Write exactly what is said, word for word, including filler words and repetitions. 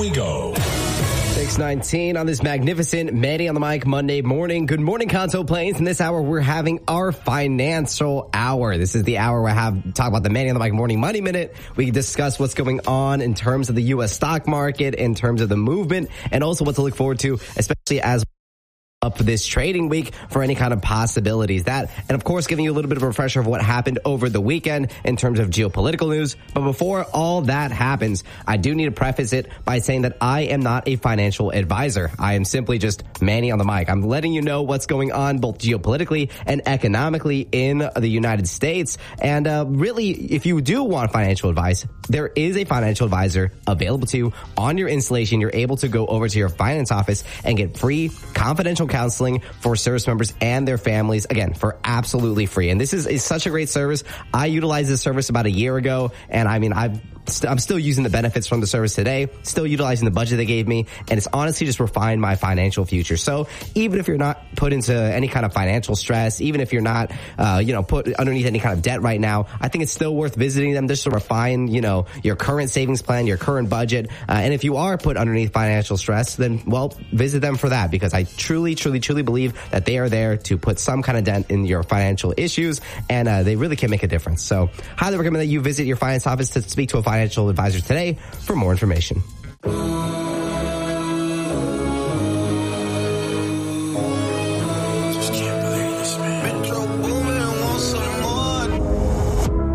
We go. six nineteen on this magnificent Manny on the Mic Monday morning. Good morning, Conto Plains. In this hour, we're having our financial hour. This is the hour where I have talk about the Manny on the Mic Morning Money Minute. We can discuss what's going on in terms of the U S stock market, in terms of the movement, and also what to look forward to, especially as up this trading week for any kind of possibilities. That, and of course, giving you a little bit of a refresher of what happened over the weekend in terms of geopolitical news. But before all that happens, I do need to preface it by saying that I am not a financial advisor. I am simply just Manny on the mic. I'm letting you know what's going on both geopolitically and economically in the United States. And uh, really, if you do want financial advice, there is a financial advisor available to you on your installation. You're able to go over to your finance office and get free confidential counseling for service members and their families, again, for absolutely free. And this is, is such a great service. I utilized this service about a year ago, and I mean, I've I'm still using the benefits from the service today, still utilizing the budget they gave me, and it's honestly just refined my financial future. So even if you're not put into any kind of financial stress, even if you're not, uh, you know, put underneath any kind of debt right now, I think it's still worth visiting them just to refine, you know, your current savings plan, your current budget. Uh, and if you are put underneath financial stress, then, well, visit them for that, because I truly, truly, truly believe that they are there to put some kind of dent in your financial issues, and uh, they really can make a difference. So highly recommend that you visit your finance office to speak to a financial advisor today for more information.